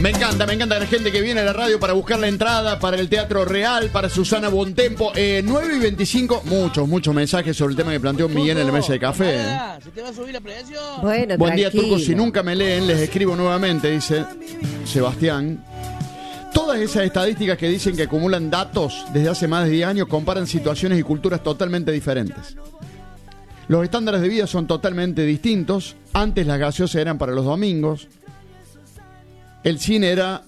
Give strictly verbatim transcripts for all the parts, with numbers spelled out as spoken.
Me encanta, me encanta la gente que viene a la radio para buscar la entrada para el Teatro Real, para Susana Bontempo. Eh, nueve y veinticinco, muchos, muchos mensajes sobre el tema que planteó Miguel en la mesa de café. Eh. ¿Se te va a subir la presión? Bueno, Buen día, tranquilo. Turco. Si nunca me leen, les escribo nuevamente, dice Sebastián. Todas esas estadísticas que dicen que acumulan datos desde hace más de diez años comparan situaciones y culturas totalmente diferentes. Los estándares de vida son totalmente distintos. Antes las gaseosas eran para los domingos. El cine era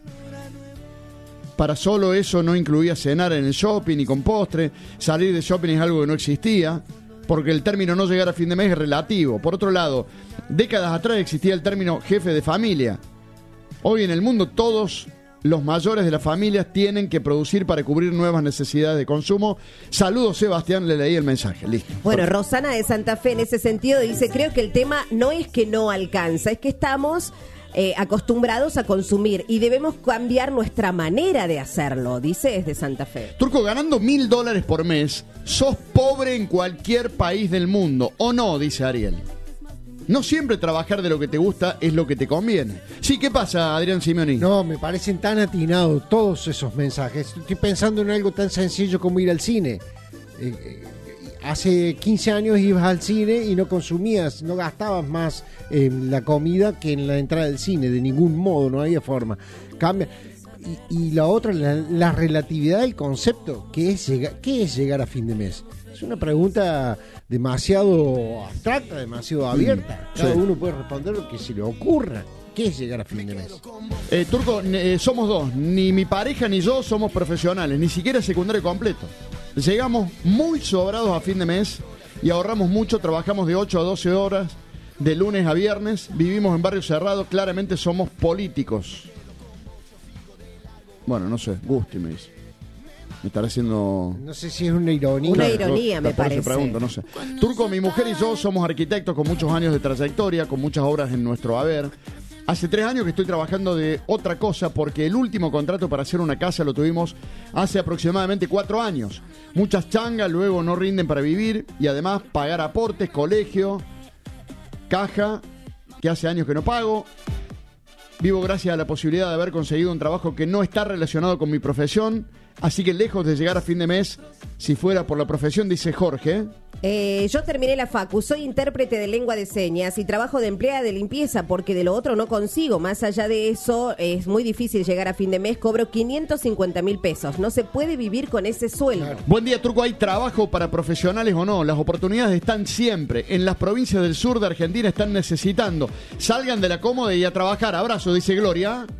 para solo eso, no incluía cenar en el shopping ni con postre. Salir de shopping es algo que no existía, porque el término no llegar a fin de mes es relativo. Por otro lado, décadas atrás existía el término jefe de familia. Hoy en el mundo todos los mayores de las familias tienen que producir para cubrir nuevas necesidades de consumo. Saludos, Sebastián, le leí el mensaje. Listo. Bueno, Rosana de Santa Fe en ese sentido dice, creo que el tema no es que no alcanza, es que estamos eh, acostumbrados a consumir y debemos cambiar nuestra manera de hacerlo, dice desde Santa Fe. Turco, ganando mil dólares por mes, sos pobre en cualquier país del mundo, ¿o no? Dice Ariel. No siempre trabajar de lo que te gusta es lo que te conviene. Sí, ¿qué pasa, Adrián Simeoni? No, me parecen tan atinados todos esos mensajes. Estoy pensando en algo tan sencillo como ir al cine. Eh, eh, hace quince años ibas al cine y no consumías, no gastabas más en la comida que en la entrada del cine. De ningún modo, no había forma. Cambia. Y, y la otra, la, la relatividad del concepto. ¿Qué es, llegar, ¿Qué es llegar a fin de mes? Es una pregunta demasiado abstracta, demasiado abierta. Cada sí. uno puede responder lo que se le ocurra. ¿Qué es llegar a fin de mes? Eh, Turco, eh, somos dos. Ni mi pareja ni yo somos profesionales, ni siquiera secundario completo. Llegamos muy sobrados a fin de mes y ahorramos mucho. Trabajamos de ocho a doce horas, de lunes a viernes. Vivimos en barrio cerrado. Claramente somos políticos. Bueno, no sé. Gusti me dice. Me estará haciendo... No sé si es una ironía. Una Claro, ironía, por- me por eso parece. pregunto, no sé. Turco, mi mujer y yo somos arquitectos con muchos años de trayectoria, con muchas obras en nuestro haber. Hace tres años que estoy trabajando de otra cosa porque el último contrato para hacer una casa lo tuvimos hace aproximadamente cuatro años. Muchas changas luego no rinden para vivir y además pagar aportes, colegio, caja, que hace años que no pago. Vivo gracias a la posibilidad de haber conseguido un trabajo que no está relacionado con mi profesión. Así que lejos de llegar a fin de mes, si fuera por la profesión, dice Jorge. Eh, yo terminé la facu, soy intérprete de lengua de señas y trabajo de empleada de limpieza porque de lo otro no consigo. Más allá de eso, es muy difícil llegar a fin de mes. Cobro quinientos cincuenta mil pesos. No se puede vivir con ese sueldo. Claro. Buen día, Turco. ¿Hay trabajo para profesionales o no? Las oportunidades están siempre. En las provincias del sur de Argentina están necesitando. Salgan de la cómoda y a trabajar. Abrazo, dice Gloria.